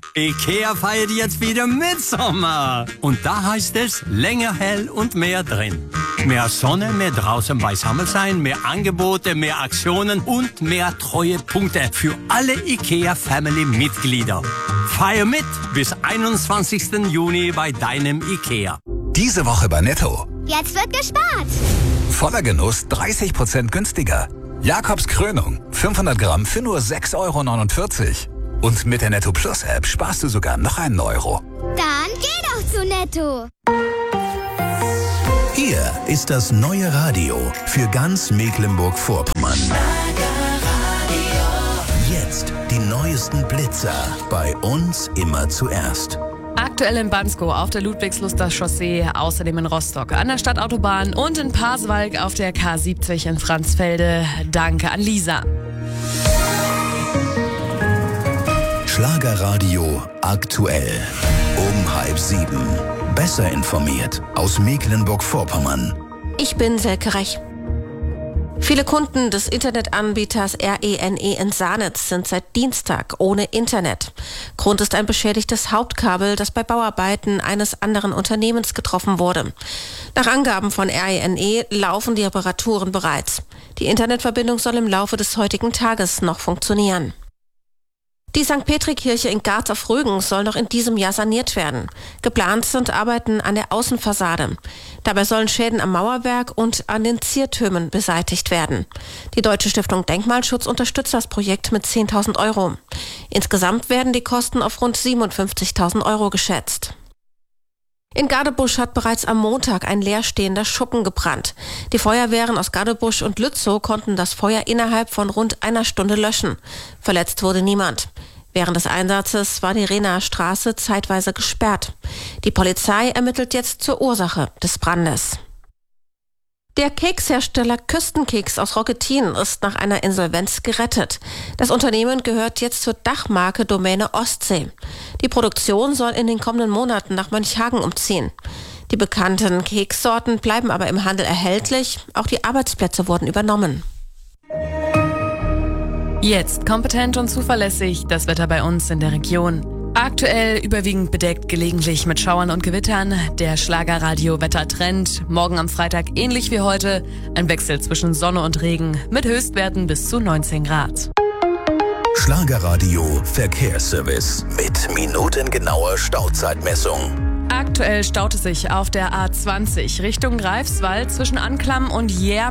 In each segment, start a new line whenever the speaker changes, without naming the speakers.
IKEA feiert jetzt wieder Mitsommer. Und da heißt es länger hell und mehr drin. Mehr Sonne, mehr draußen beisammen sein, mehr Angebote, mehr Aktionen und mehr Treuepunkte für alle IKEA-Family-Mitglieder. Feier mit bis 21. Juni bei deinem IKEA.
Diese Woche bei Netto.
Jetzt wird gespart.
Voller Genuss 30% günstiger. Jakobs Krönung 500 Gramm für nur 6,49 €. Und mit der Netto Plus App sparst du sogar noch einen Euro.
Dann geh doch zu Netto.
Hier ist das neue Radio für ganz Mecklenburg-Vorpommern. Jetzt die neuesten Blitzer. Bei uns immer zuerst.
Aktuell in Bansko auf der Ludwigsluster Chaussee, außerdem in Rostock an der Stadtautobahn und in Pasewalk auf der K70 in Franzfelde. Danke an Lisa.
Schlagerradio aktuell. Um 6:30. Besser informiert aus Mecklenburg-Vorpommern.
Ich bin Selke Rech. Viele Kunden des Internetanbieters RENE in Sahnitz sind seit Dienstag ohne Internet. Grund ist ein beschädigtes Hauptkabel, das bei Bauarbeiten eines anderen Unternehmens getroffen wurde. Nach Angaben von RENE laufen die Reparaturen bereits. Die Internetverbindung soll im Laufe des heutigen Tages noch funktionieren. Die St. Petri-Kirche in Garz auf Rügen soll noch in diesem Jahr saniert werden. Geplant sind Arbeiten an der Außenfassade. Dabei sollen Schäden am Mauerwerk und an den Ziertürmen beseitigt werden. Die Deutsche Stiftung Denkmalschutz unterstützt das Projekt mit 10.000 €. Insgesamt werden die Kosten auf rund 57.000 € geschätzt. In Gadebusch hat bereits am Montag ein leerstehender Schuppen gebrannt. Die Feuerwehren aus Gadebusch und Lützow konnten das Feuer innerhalb von rund einer Stunde löschen. Verletzt wurde niemand. Während des Einsatzes war die Rehnaer Straße zeitweise gesperrt. Die Polizei ermittelt jetzt zur Ursache des Brandes. Der Kekshersteller Küstenkeks aus Roquetin ist nach einer Insolvenz gerettet. Das Unternehmen gehört jetzt zur Dachmarke Domäne Ostsee. Die Produktion soll in den kommenden Monaten nach Mönchhagen umziehen. Die bekannten Kekssorten bleiben aber im Handel erhältlich. Auch die Arbeitsplätze wurden übernommen.
Jetzt kompetent und zuverlässig das Wetter bei uns in der Region. Aktuell überwiegend bedeckt, gelegentlich mit Schauern und Gewittern. Der Schlagerradio-Wettertrend. Morgen am Freitag ähnlich wie heute. Ein Wechsel zwischen Sonne und Regen mit Höchstwerten bis zu 19 Grad.
Schlagerradio Verkehrsservice mit minutengenauer Stauzeitmessung.
Aktuell staut es sich auf der A20 Richtung Greifswald zwischen Anklam und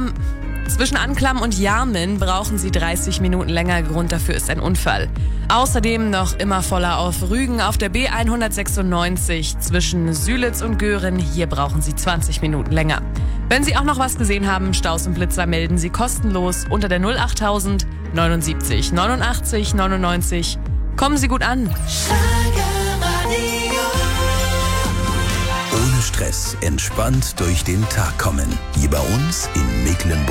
Jarmen brauchen Sie 30 Minuten länger. Grund dafür ist ein Unfall. Außerdem noch immer voller auf Rügen auf der B196 zwischen Sülitz und Göhren. Hier brauchen Sie 20 Minuten länger. Wenn Sie auch noch was gesehen haben, Staus und Blitzer, melden Sie kostenlos unter der 08000 79 89 99. Kommen Sie gut an.
Ohne Stress, entspannt durch den Tag kommen. Hier bei uns in Mecklenburg.